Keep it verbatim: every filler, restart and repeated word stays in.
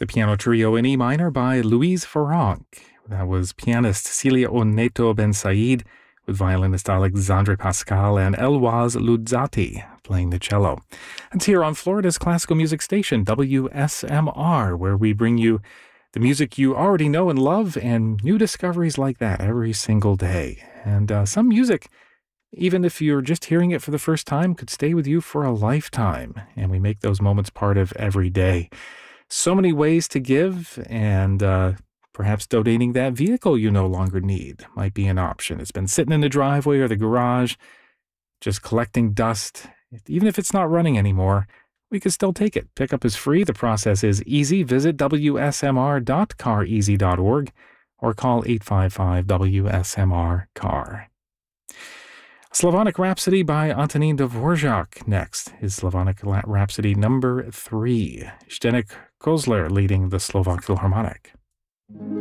The piano trio in E minor by Louise Farrenc. That was pianist Celia Oneto Ben Said with violinist Alexandre Pascal and Elwaz Luzzati playing the cello. It's here on Florida's classical music station, W S M R, where we bring you the music you already know and love and new discoveries like that every single day. And uh, some music, even if you're just hearing it for the first time, could stay with you for a lifetime. And we make those moments part of every day. So many ways to give, and uh, perhaps donating that vehicle you no longer need might be an option. It's been sitting in the driveway or the garage, just collecting dust. Even if it's not running anymore, we can still take it. Pickup is free. The process is easy. Visit w s m r dot car easy dot org or call eight five five W S M R C A R. Slavonic Rhapsody by Antonín Dvorak next. His Slavonic Rhapsody number three. Zdeněk Kozler leading the Slovak Philharmonic.